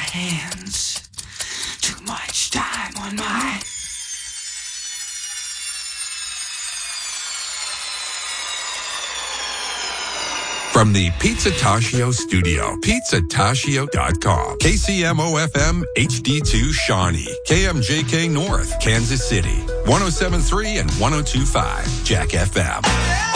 hands. Too much time on my... From the Pizzataccio studio, pizzataccio.com. KCMO-FM HD2 Shawnee, KMJK North, Kansas City, 107.3 and 102.5, Jack FM.